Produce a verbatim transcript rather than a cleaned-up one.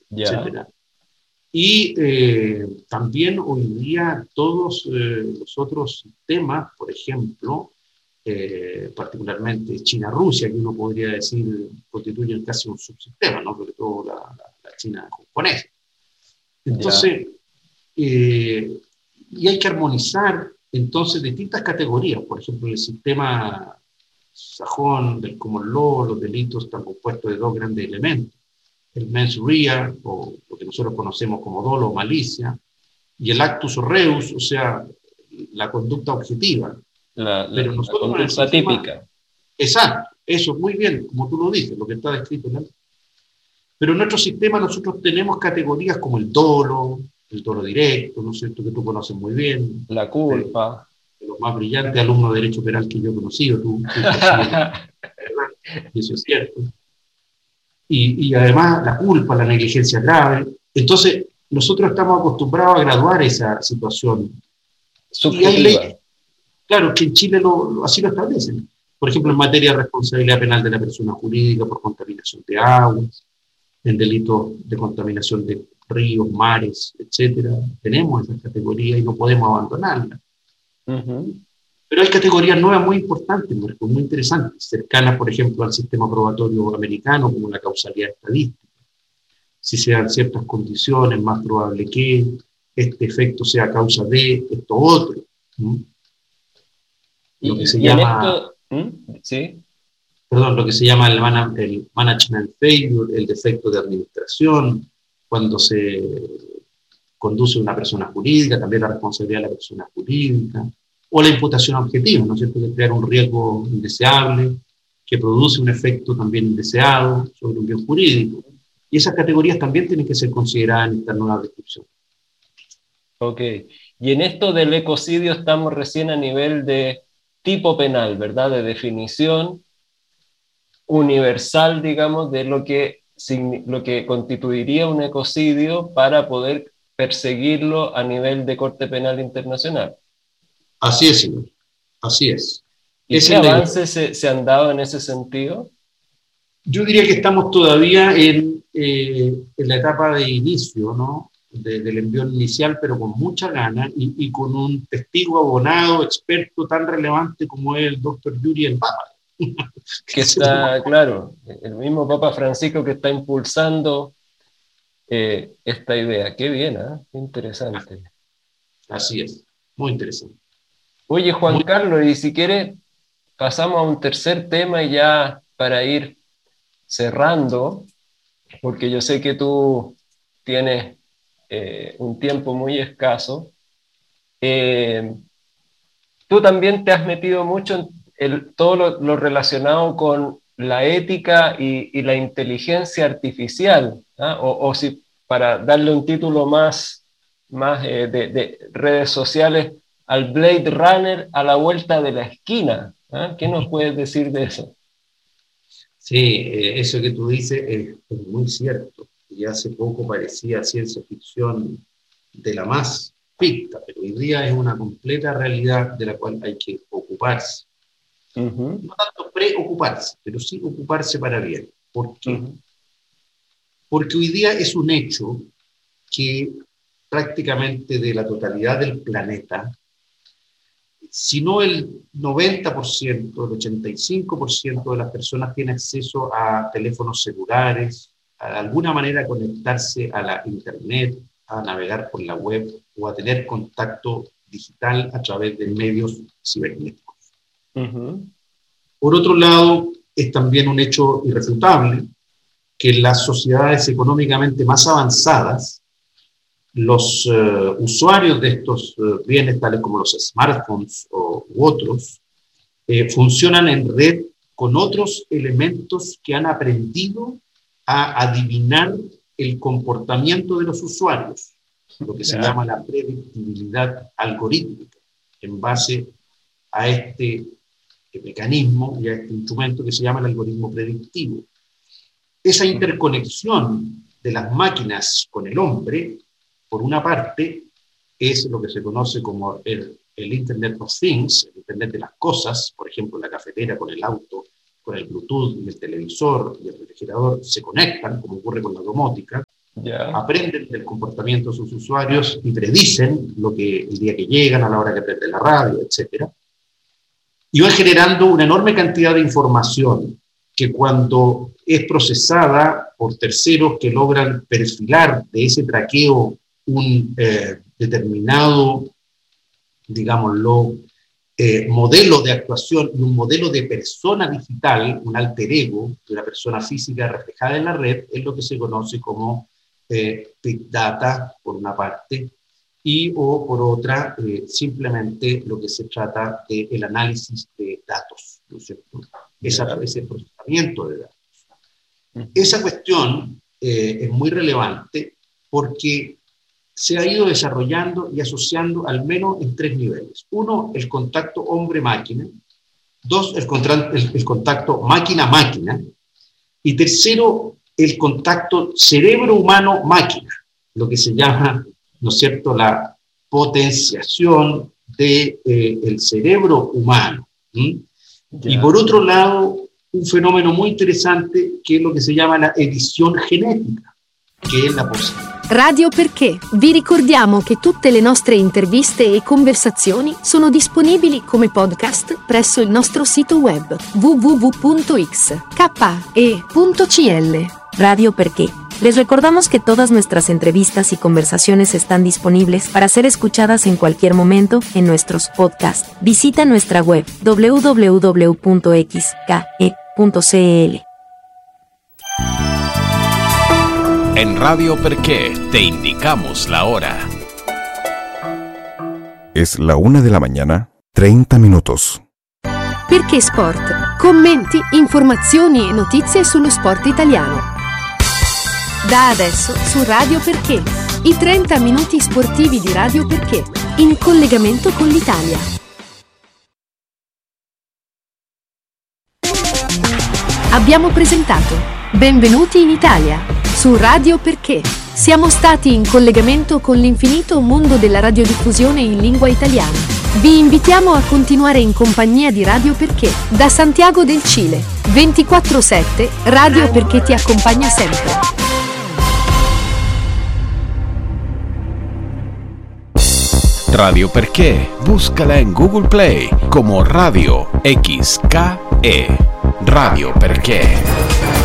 Ya. etcétera. Y eh, también hoy día todos eh, los otros sistemas, por ejemplo, eh, particularmente China-Rusia, que uno podría decir constituyen casi un subsistema, ¿no? Sobre todo la, la, la China japonesa. Ya. Entonces, eh, y hay que armonizar entonces distintas categorías, por ejemplo, el sistema sajón del common law, los delitos están compuestos de dos grandes elementos, el mens rea, o lo que nosotros conocemos como dolo o malicia, y el actus reus, o sea, la conducta objetiva. La, la, Pero la nosotros en el conducta sistema, típica. exacto, eso, muy bien, como tú lo dices, lo que está descrito en el. Pero en nuestro sistema nosotros tenemos categorías como el dolo, el dolo directo, ¿no es cierto?, que tú conoces muy bien, La de, culpa. de los más brillantes alumnos de Derecho Penal que yo he conocido, tú fuiste así, ¿verdad? Y eso es cierto. Y, y además la culpa, la negligencia grave. Entonces, nosotros estamos acostumbrados a graduar esa situación. Y hay Subjetiva. leyes, claro, que en Chile lo, lo, así lo establecen. Por ejemplo, en materia de responsabilidad penal de la persona jurídica por contaminación de aguas, en delitos de contaminación de ríos, mares, etcétera. Tenemos esas categorías y no podemos abandonarlas. Uh-huh. Pero hay categorías nuevas muy importantes, Marco, muy interesantes, cercanas, por ejemplo, al sistema probatorio americano, como la causalidad estadística. Si se dan ciertas condiciones, más probable que este efecto sea causa de esto otro. ¿Mm? Y, Lo que se y en llama, esto, ¿Mm? ¿Sí? perdón, lo que se llama el, man, el management failure, el defecto de administración, cuando se conduce una persona jurídica, también la responsabilidad de la persona jurídica, o la imputación objetiva, ¿no es cierto?, de crear un riesgo indeseable que produce un efecto también indeseado sobre un bien jurídico. Y esas categorías también tienen que ser consideradas en esta nueva descripción. Ok. Y en esto del ecocidio estamos recién a nivel de tipo penal, ¿verdad? De definición universal, digamos, de lo que, lo que constituiría un ecocidio para poder perseguirlo a nivel de Corte Penal Internacional. Así es, señor. Así es. ¿Y Esa qué es la idea. avances se, se han dado en ese sentido? Yo diría que estamos todavía en, eh, en la etapa de inicio, ¿no?, de, del envío inicial, pero con mucha gana y, y con un testigo abonado, experto tan relevante como es el doctor Yuri el Papa. Que está, claro, el mismo Papa Francisco que está impulsando eh, esta idea. Qué bien, ¿eh? Qué interesante. Así es, muy interesante. Oye, Juan Muy, Carlos, y si quieres, pasamos a un tercer tema y ya para ir cerrando, porque yo sé que tú tienes eh, un tiempo muy escaso. Eh, Tú también te has metido mucho en el, todo lo, lo relacionado con la ética y, y la inteligencia artificial, ¿ah? o, o si para darle un título más, más eh, de, de redes sociales, al Blade Runner a la vuelta de la esquina. ¿Ah? ¿Qué nos puedes decir de eso? sí, eh, eso que tú dices es, es muy cierto. Y hace poco parecía ciencia ficción de la más ficta, pero hoy día es una completa realidad de la cual hay que ocuparse. Uh-huh. No tanto preocuparse, pero sí ocuparse para bien. ¿Por qué? Uh-huh. Porque hoy día es un hecho que prácticamente de la totalidad del planeta, si no el noventa por ciento, el ochenta y cinco por ciento de las personas tiene acceso a teléfonos celulares, a de alguna manera conectarse a la internet, a navegar por la web o a tener contacto digital a través de medios cibernéticos. Uh-huh. Por otro lado, es también un hecho irrefutable que en las sociedades económicamente más avanzadas, los uh, usuarios de estos uh, bienes, tales como los smartphones o, u otros, eh, funcionan en red con otros elementos que han aprendido a adivinar el comportamiento de los usuarios, lo que se Yeah. llama la predictibilidad algorítmica, en base a este mecanismo y a este instrumento que se llama el algoritmo predictivo. Esa interconexión de las máquinas con el hombre, por una parte, es lo que se conoce como el, el Internet of Things, el Internet de las cosas, por ejemplo, la cafetera con el auto, con el Bluetooth y el televisor y el refrigerador se conectan, como ocurre con la domótica, Yeah. Aprenden del comportamiento de sus usuarios y predicen lo que, el día que llegan, a la hora que prenden la radio, etcétera. Y van generando una enorme cantidad de información que cuando es procesada por terceros que logran perfilar de ese traqueo un eh, determinado, digámoslo, eh, modelo de actuación y un modelo de persona digital, un alter ego de una persona física reflejada en la red, es lo que se conoce como eh, Big Data, por una parte, y o por otra, eh, simplemente lo que se trata de el análisis de datos, ¿no es cierto? Esa, ese procesamiento de datos. Esa cuestión eh, es muy relevante porque se ha ido desarrollando y asociando al menos en tres niveles. Uno, el contacto hombre-máquina. Dos, el, el, el contacto máquina-máquina. Y tercero, el contacto cerebro humano-máquina, lo que se llama, ¿no es cierto?, la potenciación del de, eh, cerebro humano. ¿Mm? Yeah. Y por otro lado, un fenómeno muy interesante che è lo che si chiama la edizione genetica, che è la possibilità. Radio Perché. Vi ricordiamo che tutte le nostre interviste e conversazioni sono disponibili come podcast presso il nostro sito web w w w punto x k e punto c l. Radio Perché. Les recordamos que todas nuestras entrevistas y conversaciones están disponibles para ser escuchadas en cualquier momento en nuestros podcasts. Visita nuestra web w w w punto x k e punto c l. En Radio Perché te indicamos la hora. Es la una de la mañana, treinta minutos. Perché Sport. Commenti, informazioni e notizie sullo sport italiano. Da adesso su Radio Perché, i trenta minuti sportivi di Radio Perché, in collegamento con l'Italia. Abbiamo presentato Benvenuti in Italia, su Radio Perché. Siamo stati in collegamento con l'infinito mondo della radiodiffusione in lingua italiana. Vi invitiamo a continuare in compagnia di Radio Perché, da Santiago del Cile. ventiquattro sette, Radio Perché ti accompagna sempre. Radio Perché, búscala en Google Play como Radio X K E. Radio Perché.